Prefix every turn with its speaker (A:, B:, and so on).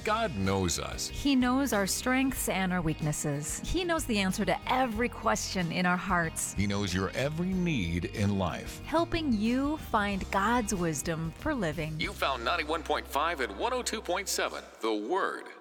A: God knows us.
B: He knows our strengths and our weaknesses. He knows the answer to every question in our hearts,
A: He knows your every need in life.
B: helping you find God's wisdom for living.
A: You found 91.5 and 102.7, The Word.